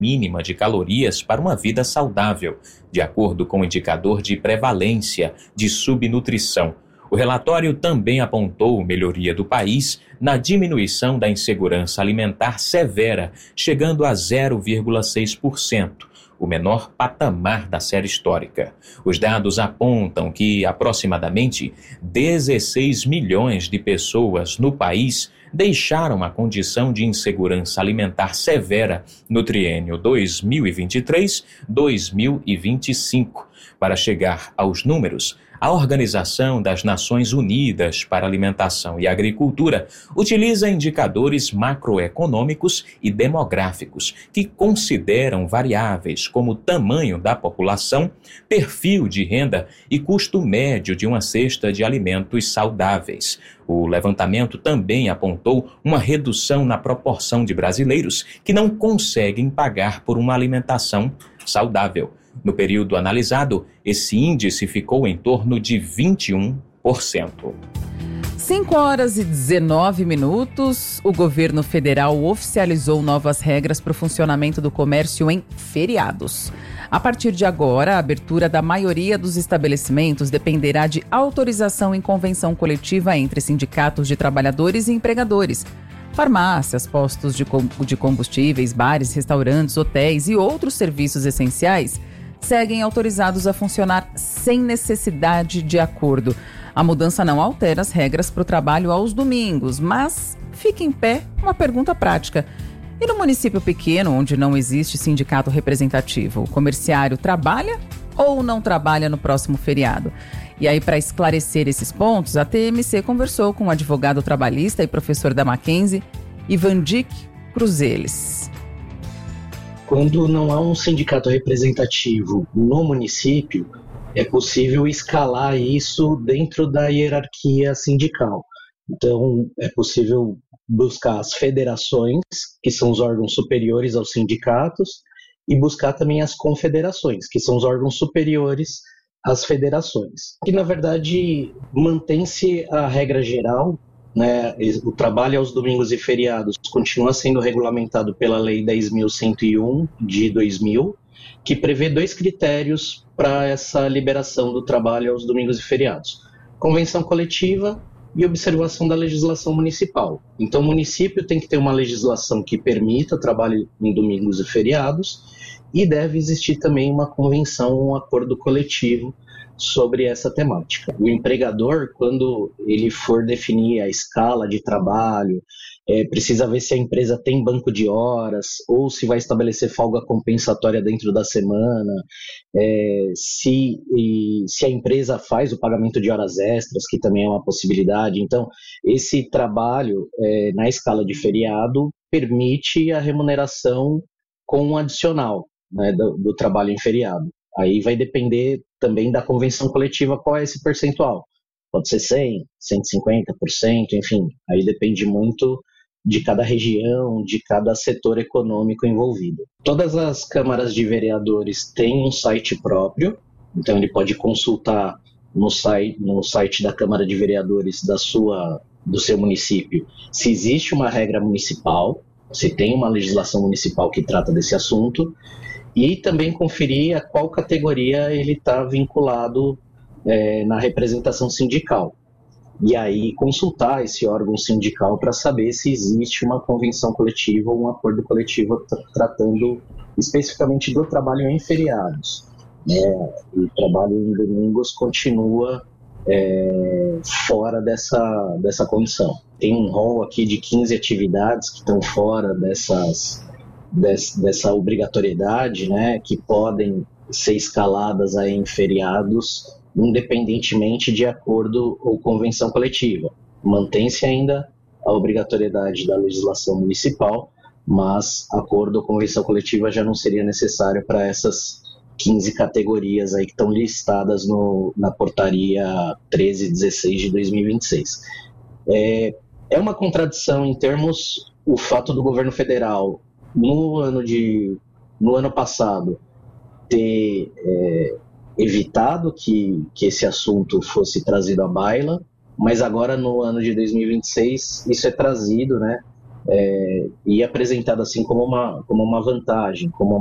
mínima de calorias para uma vida saudável, de acordo com o indicador de prevalência de subnutrição. O relatório também apontou melhoria do país na diminuição da insegurança alimentar severa, chegando a 0,6%, o menor patamar da série histórica. Os dados apontam que aproximadamente 16 milhões de pessoas no país deixaram a condição de insegurança alimentar severa no triênio 2023-2025. Para chegar aos números, a Organização das Nações Unidas para Alimentação e Agricultura utiliza indicadores macroeconômicos e demográficos que consideram variáveis como tamanho da população, perfil de renda e custo médio de uma cesta de alimentos saudáveis. O levantamento também apontou uma redução na proporção de brasileiros que não conseguem pagar por uma alimentação saudável. No período analisado, esse índice ficou em torno de 21%. 5h19, o governo federal oficializou novas regras para o funcionamento do comércio em feriados. A partir de agora, a abertura da maioria dos estabelecimentos dependerá de autorização em convenção coletiva entre sindicatos de trabalhadores e empregadores. Farmácias, postos de combustíveis, bares, restaurantes, hotéis e outros serviços essenciais seguem autorizados a funcionar sem necessidade de acordo. A mudança não altera as regras para o trabalho aos domingos, mas fica em pé uma pergunta prática. E no município pequeno, onde não existe sindicato representativo, o comerciário trabalha ou não trabalha no próximo feriado? E aí, para esclarecer esses pontos, a TMC conversou com o advogado trabalhista e professor da Mackenzie, Ivandik Cruzeles. Quando não há um sindicato representativo no município, é possível escalar isso dentro da hierarquia sindical. Então, é possível buscar as federações, que são os órgãos superiores aos sindicatos, e buscar também as confederações, que são os órgãos superiores às federações. E, na verdade, mantém-se a regra geral, né? O trabalho aos domingos e feriados continua sendo regulamentado pela Lei 10.101 de 2000, que prevê 2 critérios para essa liberação do trabalho aos domingos e feriados: convenção coletiva e observação da legislação municipal. Então, o município tem que ter uma legislação que permita o trabalho em domingos e feriados, e deve existir também uma convenção, um acordo coletivo sobre essa temática. O empregador, quando ele for definir a escala de trabalho, precisa ver se a empresa tem banco de horas, ou se vai estabelecer folga compensatória dentro da semana, se a empresa faz o pagamento de horas extras, que também é uma possibilidade. Então, esse trabalho na escala de feriado permite a remuneração com um adicional, né, do trabalho em feriado. Aí vai depender também da convenção coletiva qual é esse percentual. Pode ser 100%, 150%, enfim. Aí depende muito de cada região, de cada setor econômico envolvido. Todas as câmaras de vereadores têm um site próprio, então ele pode consultar no site da Câmara de Vereadores do seu município se existe uma regra municipal, se tem uma legislação municipal que trata desse assunto, e também conferir a qual categoria ele está vinculado na representação sindical. E aí consultar esse órgão sindical para saber se existe uma convenção coletiva ou um acordo coletivo tratando especificamente do trabalho em feriados. O trabalho em domingos continua fora dessa condição. Tem um rol aqui de 15 atividades que estão fora dessa obrigatoriedade, né, que podem ser escaladas aí em feriados, independentemente de acordo ou convenção coletiva. Mantém-se ainda a obrigatoriedade da legislação municipal, mas acordo ou convenção coletiva já não seria necessário para essas 15 categorias aí que estão listadas na portaria 1316 de 2026. É uma contradição em termos, o fato do governo federal no ano passado ter evitado que esse assunto fosse trazido à baila, mas agora no ano de 2026 isso é trazido, né, e apresentado assim como uma vantagem, como